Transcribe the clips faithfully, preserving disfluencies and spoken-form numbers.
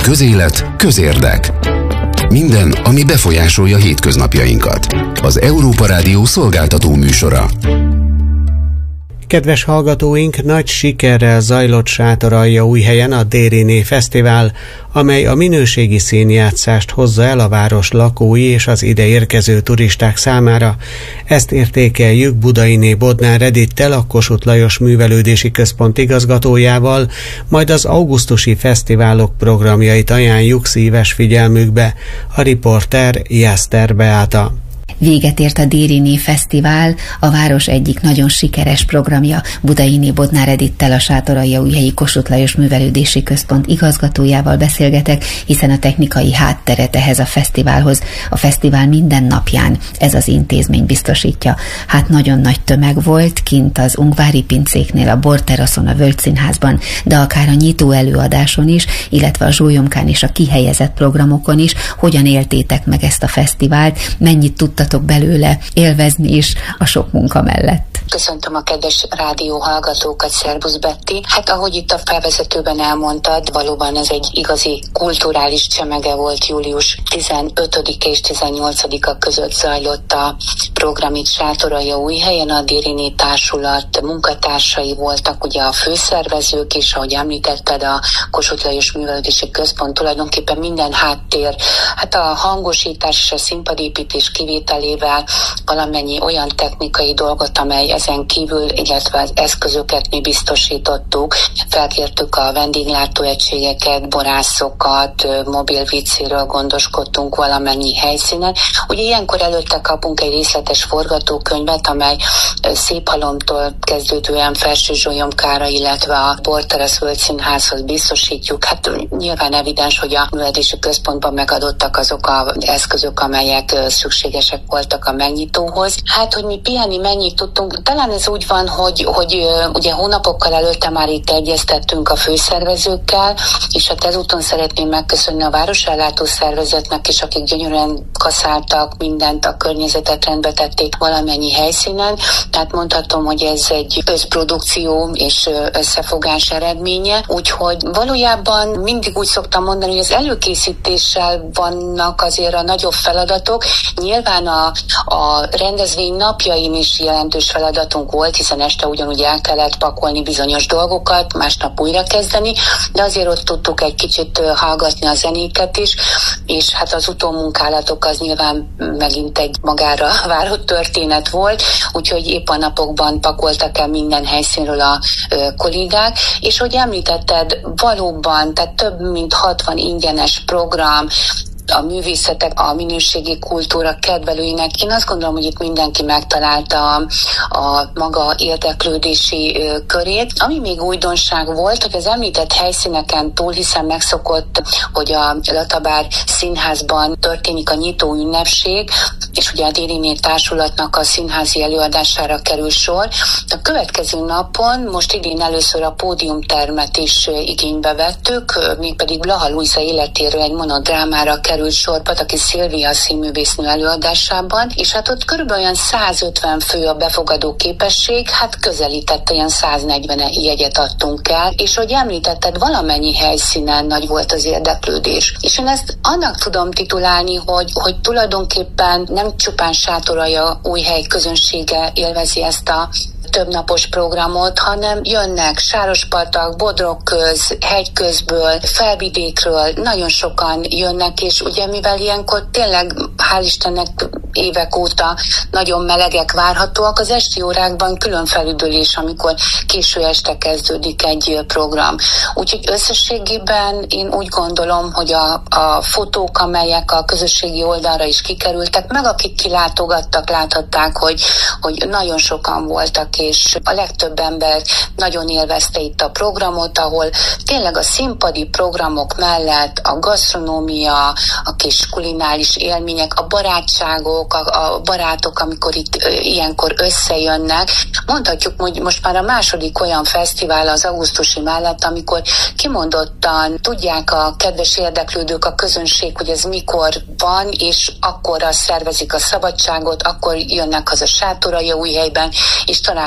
Közélet, közérdek. Minden, ami befolyásolja hétköznapjainkat. Az Európa Rádió szolgáltató műsora. Kedves hallgatóink, nagy sikerrel zajlott Sátoraljaújhelyen a Dériné Fesztivál, amely a minőségi színjátszást hozza el a város lakói és az ide érkező turisták számára. Ezt értékeljük Budainé Bodnár Edittel, a Kossuth Lajos Művelődési Központ igazgatójával, majd az augusztusi fesztiválok programjait ajánljuk szíves figyelmükbe. A riporter Jászter Beáta. Véget ért a Dériné Fesztivál, a város egyik nagyon sikeres programja. Budainé Bodnár Edittel, a Sátoraljaújhelyi Kossuth Lajos Művelődési Központ igazgatójával beszélgetek, hiszen a technikai hátteret ehhez a fesztiválhoz a fesztivál minden napján ez az intézmény biztosítja. Hát nagyon nagy tömeg volt kint az Ungvári pincéknél, a borteraszon, a Völgyszínházban, de akár a nyitó előadáson is, illetve a Zsólyomkán és a kihelyezett programokon is. Hogyan éltétek meg ezt a fesztivált, mennyit tudtatok belőle élvezni is a sok munka mellett? Köszöntöm a kedves rádió hallgatókat, szervusz Betty. Hát ahogy itt a felvezetőben elmondtad, valóban ez egy igazi kulturális csemege volt. Július tizenötödike és tizennyolcadika között zajlott a program itt Sátoraljaújhelyen. A Dériné Társulat munkatársai voltak, ugye a főszervezők is, ahogy említetted, a Kossuth Lajos Művelődési Központ tulajdonképpen minden háttér, hát a hangosítás és a színpadépítés kivételével valamennyi olyan technikai dolgot, amely ezen kívül, illetve az eszközöket mi biztosítottuk. Felkértük a vendéglátóegységeket, borászokat, mobil vicéről gondoskodtunk valamennyi helyszínen. Ugye ilyenkor előtte kapunk egy részletes forgatókönyvet, amely Széphalomtól kezdődően Felső-Zsólyomkára, illetve a Borterasz Völgyszínházhoz biztosítjuk. Hát nyilván evidens, hogy a művelődési központban megadottak azok az eszközök, amelyek szükségesek voltak a megnyitóhoz. Hát, hogy mi pihenni mennyit tudtunk, talán ez úgy van, hogy, hogy ugye hónapokkal előtte már itt egyeztettünk a főszervezőkkel, és hát ezúton szeretném megköszönni a városellátó szervezetnek is, akik gyönyörűen kaszáltak mindent, a környezetet rendbe tették valamennyi helyszínen. Tehát mondhatom, hogy ez egy közprodukció és összefogás eredménye, úgyhogy valójában mindig úgy szoktam mondani, hogy az előkészítéssel vannak azért a nagyobb feladatok. Nyilván a, a rendezvény napjain is jelentős feladatunk volt, hiszen este ugyanúgy el kellett pakolni bizonyos dolgokat, másnap újra kezdeni, de azért ott tudtuk egy kicsit hallgatni a zenéket is, és hát az utómunkálatok az nyilván megint egy magára várott történet volt, úgyhogy épp a napokban pakoltak el minden helyszínről a ö, kollégák, és hogy említetted, valóban, tehát több mint hatvan ingyenes program, a művészetek, a minőségi kultúra kedvelőinek. Én azt gondolom, hogy itt mindenki megtalálta a, a maga érdeklődési ö, körét. Ami még újdonság volt, hogy az említett helyszíneken túl, hiszen megszokott, hogy a Latabár Színházban történik a nyitó ünnepség, és ugye a Dériné Társulatnak a színházi előadására kerül sor. A következő napon, most idén először a pódiumtermet is igénybe vettük, mégpedig Blaha Lujza életéről egy monodrámára került sor Pataki Szilvia színművésznő előadásában, és hát ott körülbelül olyan százötven fő a befogadó képesség, hát közelített, olyan száznegyven jegyet adtunk el, és hogy említetted, valamennyi helyszínen nagy volt az érdeklődés. És én ezt annak tudom titulálni, hogy, hogy tulajdonképpen nem csupán Sátoraljaújhely közönsége élvezi ezt a többnapos programot, hanem jönnek Sárospatak, Bodrogköz, Hegyközből, Felvidékről, nagyon sokan jönnek, és ugye mivel ilyenkor tényleg, hál' Istennek évek óta nagyon melegek várhatóak, az esti órákban külön felüdülés, amikor késő este kezdődik egy program. Úgyhogy összességében én úgy gondolom, hogy a, a fotók, amelyek a közösségi oldalra is kikerültek, meg akik kilátogattak, láthatták, hogy, hogy nagyon sokan voltak, és a legtöbb ember nagyon élvezte itt a programot, ahol tényleg a színpadi programok mellett a gasztronómia, a kis kulináris élmények, a barátságok, a, a barátok, amikor itt ö, ilyenkor összejönnek. Mondhatjuk, hogy most már a második olyan fesztivál az augusztusi mellett, amikor kimondottan tudják a kedves érdeklődők, a közönség, hogy ez mikor van, és akkorra szervezik a szabadságot, akkor jönnek haza Sátoraljaújhelyben, és találkoznak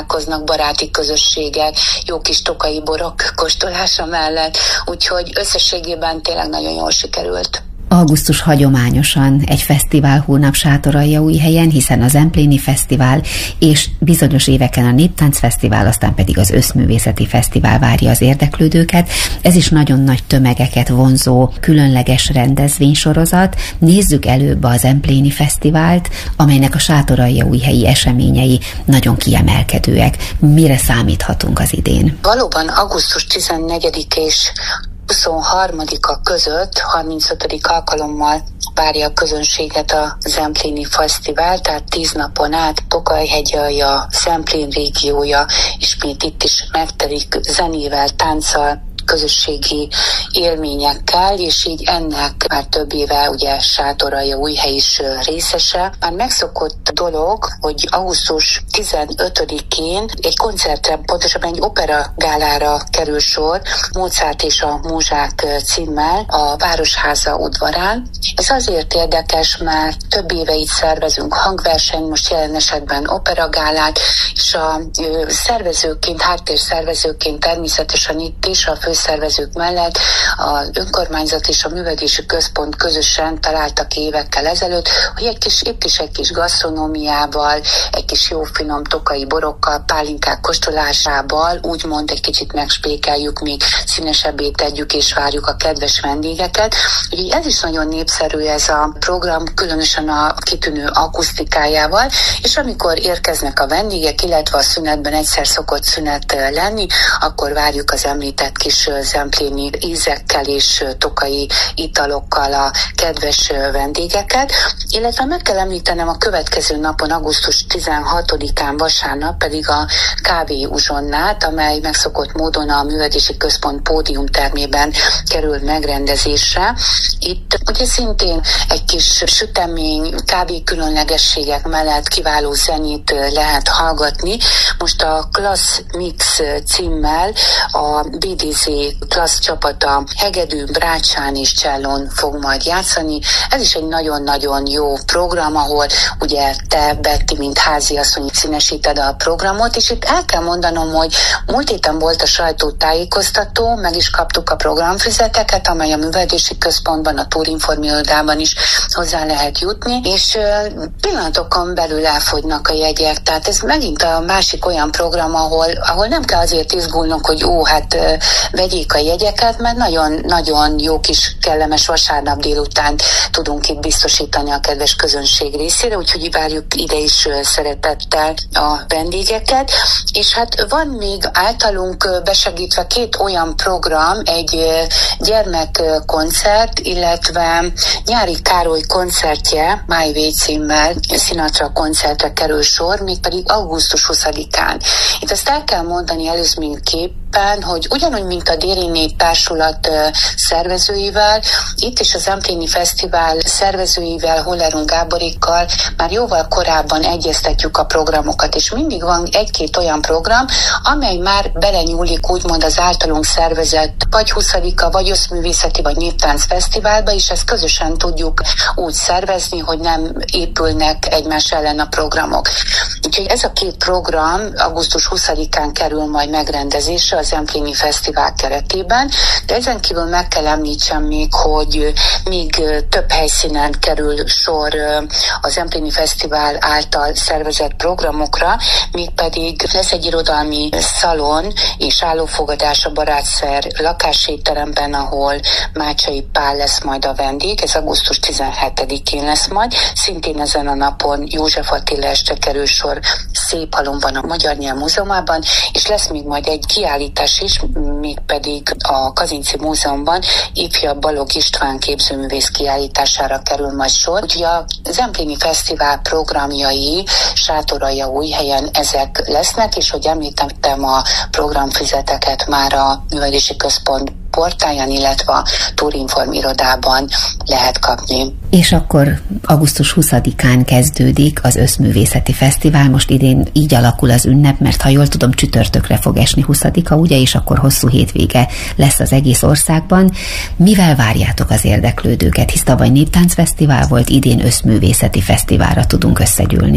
találkoznak baráti közösségek, jó kis tokai borok kóstolása mellett, úgyhogy összességében tényleg nagyon jól sikerült. Augusztus hagyományosan egy fesztivál hónap Sátoraljaújhelyen, hiszen a Zempléni Fesztivál és bizonyos éveken a Néptánc Fesztivál, aztán pedig az Összművészeti Fesztivál várja az érdeklődőket. Ez is nagyon nagy tömegeket vonzó, különleges rendezvénysorozat. Nézzük előbb a Zempléni Fesztivált, amelynek a sátoraljaújhelyi eseményei nagyon kiemelkedőek. Mire számíthatunk az idén? Valóban augusztus tizennegyedike és huszonharmadika között harmincötödik alkalommal várja a közönséget a Zempléni Fesztivál, tehát tíz napon át Tokaj-hegyalja, Zemplén régiója ismét itt is megtelik zenével, tánccal, közösségi élményekkel, és így ennek már több éve ugye Sátoraljaújhely is részese. Már megszokott dolog, hogy augusztus tizenötödikén egy koncertre, pontosabban egy operagálára kerül sor, Mozart és a Múzsák címmel a Városháza udvarán. Ez azért érdekes, mert több éve itt szervezünk hangversenyt, most jelen esetben operagálát, és a szervezőként, háttérszervezőként természetesen itt is a főszervezők mellett az önkormányzat és a művelődési központ közösen találtak évekkel ezelőtt, hogy egy kis, itt is egy kis gasztronómiával, egy kis jó finom tokai borokkal, pálinkák kóstolásával, úgymond egy kicsit megspékeljük, még színesebbé tegyük és várjuk a kedves vendégeket. Úgyhogy ez is nagyon népszerű ez a program, különösen a kitűnő akusztikájával, és amikor érkeznek a vendégek, illetve a szünetben egyszer szokott szünet lenni, akkor várjuk az említett kis zempléni ízekkel és tokai italokkal a kedves vendégeket, illetve meg kell említenem a következő napon, augusztus tizenhatodikán vasárnap pedig a kávé uzsonnát, amely megszokott módon a művelődési központ pódiumtermében kerül megrendezésre. Itt ugye szintén egy kis sütemény, kávé különlegességek mellett kiváló zenét lehet hallgatni. Most a Klassz Mix címmel a bé dé zé Klassz csapata hegedű, brácsán és csellón fog majd játszani. Ez is egy nagyon-nagyon jó program, ahol ugye te, Betty, mint háziasszony színesíted a programot, és itt el kell mondanom, hogy múlt héten volt a sajtótájékoztató, meg is kaptuk a programfüzeteket, amely a művelődési központban, a Tourinform irodában is hozzá lehet jutni, és pillanatokon belül elfogynak a jegyek, tehát ez megint a másik olyan program, ahol, ahol nem kell azért izgulnunk, hogy ó, hát vegyék a jegyeket, mert nagyon-nagyon jó kis kellemes vasárnap délután tudunk itt biztosítani a kedves közönség részére, úgyhogy várjuk ide is szeretettel a vendégeket, és hát van még általunk besegítve két olyan program, egy gyermekkoncert, illetve Nyári Károly koncertje, My Way címmel Sinatra koncertre kerül sor, mégpedig augusztus huszadikán. Itt azt el kell mondani előzményképpen, hogy ugyanúgy, mint a Déri Nép Társulat szervezőivel, itt is a Zempléni Fesztivál szervezőivel, Hollerung Gáborikkal már jóval korábban egyeztetjük a programokat, és mindig van egy-két olyan program, amely már belenyúlik úgymond az általunk szervezett vagy huszadika, vagy Összművészeti, vagy Néptánc Fesztiválba, és ezt közösen tudjuk úgy szervezni, hogy nem épülnek egymás ellen a programok. Úgyhogy ez a két program augusztus huszadikán kerül majd megrendezésre az Zempléni Fesztivál keretében, de ezen kívül meg kell említsem még, hogy még több helyszínen kerül sor az Zempléni Fesztivál által szervezett programokra, mégpedig lesz egy irodalmi szalon és állófogadás a Barátszer lakásétteremben, ahol Mácsai Pál lesz majd a vendég, ez augusztus tizenhetedikén lesz majd, szintén ezen a napon József Attila este kerül sor Széphalomban, a Magyar Nyelv Múzeumában, és lesz még majd egy kiállítás is, mégpedig a Kazinczy Múzeumban ifjabb Balogh István képzőművész kiállítására kerül majd sor. Úgyhogy a Zempléni Fesztivál programjai Sátoraljaújhelyen ezek lesznek, és hogy említettem, a programfüzeteket már a művelődési központ portáján, illetve a Tourinform irodában lehet kapni. És akkor augusztus huszadikán kezdődik az Összművészeti Fesztivál. Most idén így alakul az ünnep, mert ha jól tudom, csütörtökre fog esni huszadika, ugye, és akkor hosszú hétvége lesz az egész országban. Mivel várjátok az érdeklődőket? Hisz tavaly Néptánc Fesztivál volt, idén Összművészeti Fesztiválra tudunk összegyűlni.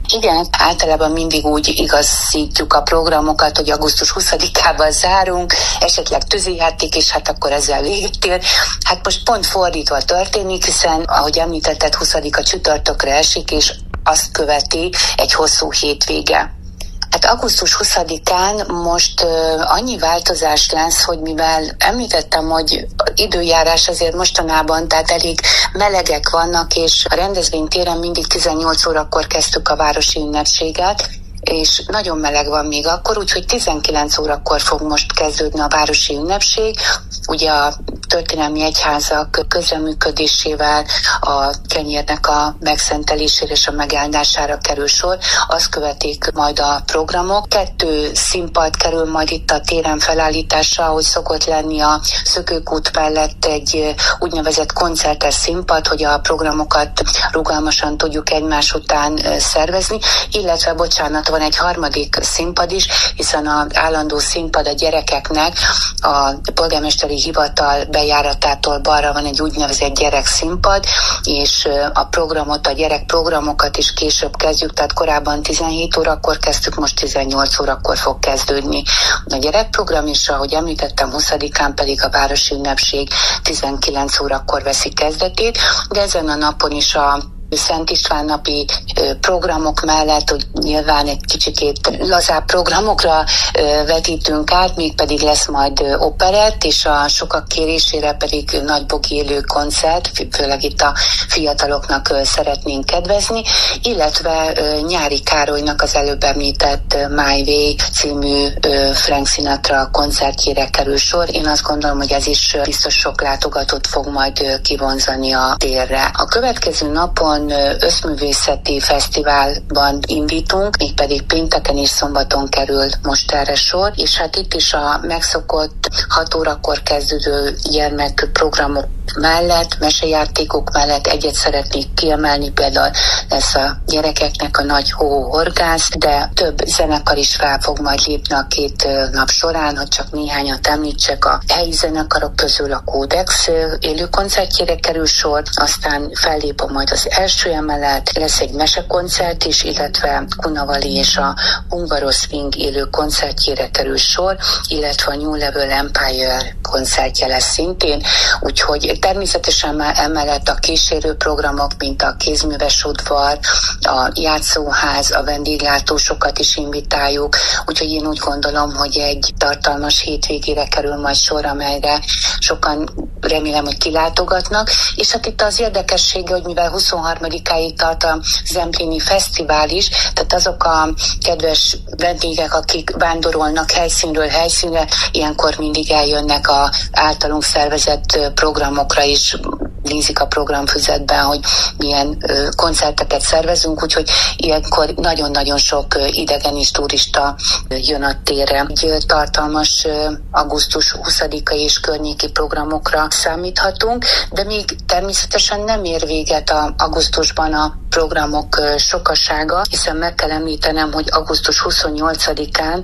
Igen, általában mindig úgy igazítjuk a programokat, hogy augusztus huszadikával zárunk, esetleg tűzijáték, és hát akkor ezzel véget ér. Hát most pont fordítva történik, hiszen, ahogy említetted, huszadika csütörtökre esik, és azt követi egy hosszú hétvége. Hát augusztus huszadikán most uh, annyi változás lesz, hogy mivel említettem, hogy időjárás azért mostanában, tehát elég melegek vannak, és a rendezvénytéren mindig tizennyolc órakor kezdtük a városi ünnepséget, és nagyon meleg van még akkor, úgyhogy tizenkilenc órakor fog most kezdődni a városi ünnepség. Ugye a történelmi egyházak közreműködésével a kenyérnek a megszentelésére és a megáldására kerül sor. Azt követik majd a programok. Kettő színpad kerül majd itt a téren felállításra, ahogy szokott lenni a Szökőkút mellett egy úgynevezett koncertes színpad, hogy a programokat rugalmasan tudjuk egymás után szervezni, illetve, bocsánat, van egy harmadik színpad is, hiszen az állandó színpad a gyerekeknek a polgármesteri hivatal bejáratától balra van egy úgynevezett gyerekszínpad, és a programot, a gyerekprogramokat is később kezdjük, tehát korábban tizenhét órakor kezdtük, most tizennyolc órakor fog kezdődni a gyerekprogram, és ahogy említettem, huszadikán pedig a városi ünnepség tizenkilenc órakor veszi kezdetét, de ezen a napon is a Szent István napi programok mellett, hogy nyilván egy kicsikét lazább programokra vetítünk át, még pedig lesz majd operett, és a sokak kérésére pedig nagybogi élő koncert, főleg itt a fiataloknak szeretnénk kedvezni, illetve Nyári Károlynak az előbb említett My Way című Frank Sinatra koncertjére kerül sor. Én azt gondolom, hogy ez is biztos sok látogatót fog majd kivonzani a térre. A következő napon összművészeti fesztiválban indítunk, mégpedig pénteken és szombaton kerül most erre sor, és hát itt is a megszokott hat órakor kezdődő gyermekprogramok mellett, mesejátékok mellett egyet szeretnék kiemelni, például lesz a gyerekeknek a nagy hóhorgász, de több zenekar is fel fog majd lépni a két nap során, hogy csak néhányat említsek, a helyi zenekarok közül a Kódex élő koncertjére kerül sor, aztán fellép majd az első emelet, lesz egy mesekoncert is, illetve Kunavali és a Hungaroszwing élő koncertjére kerül sor, illetve a New Level Empire koncertje lesz szintén, úgyhogy természetesen emellett a kísérő programok, mint a kézműves udvar, a játszóház, a vendéglátósokat is invitáljuk, úgyhogy én úgy gondolom, hogy egy tartalmas hétvégére kerül majd sor, amelyre sokan remélem, hogy kilátogatnak, és hát itt az érdekessége, hogy mivel huszonharmadikáig tart a Zempléni Fesztivál is, tehát azok a kedves vendégek, akik vándorolnak helyszínről helyszínre, ilyenkor mindig eljönnek a általunk szervezett programokra is, nézik a programfüzetben, hogy milyen ö, koncerteket szervezünk, úgyhogy ilyenkor nagyon-nagyon sok ö, idegen és turista ö, jön a térre. Egy tartalmas ö, augusztus huszadikai és környéki programokra számíthatunk, de még természetesen nem ér véget a augusztusban a programok ö, sokasága, hiszen meg kell említenem, hogy augusztus huszonnyolcadikán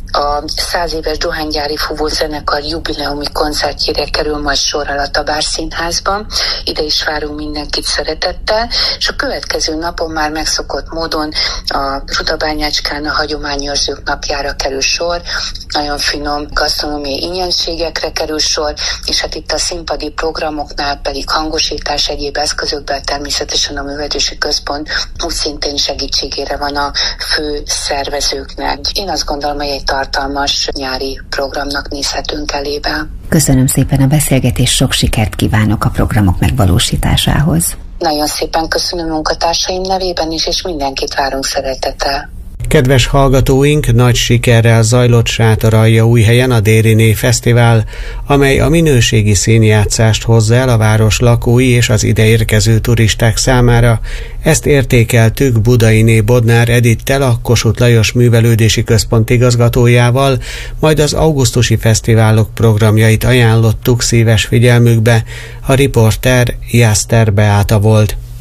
a száz éves dohánygyári fúvó zenekar jubileumi koncertjére kerül majd sor a Latabár Színházban. Ide is várunk mindenkit szeretettel, és a következő napon már megszokott módon a Rudabányácskán a hagyományőrzők napjára kerül sor, nagyon finom gasztronómiai ingyenségekre kerül sor, és hát itt a színpadi programoknál pedig hangosítás egyéb eszközökben természetesen a művelődési központ úgy szintén segítségére van a fő szervezőknek. Én azt gondolom, hogy egy tartalmas nyári programnak nézhetünk elébe. Köszönöm szépen a beszélgetést, sok sikert kívánok a programok megvalósításához. Nagyon szépen köszönöm munkatársaim nevében is, és mindenkit várunk szeretettel. Kedves hallgatóink, nagy sikerrel zajlott Sátoraljaújhelyen a Dériné Fesztivál, amely a minőségi színjátszást hozza el a város lakói és az ideérkező turisták számára. Ezt értékeltük Budainé Bodnár Edittel, a Kossuth Lajos Művelődési Központ igazgatójával, majd az augusztusi fesztiválok programjait ajánlottuk szíves figyelmükbe. A riporter Jászter Beáta volt.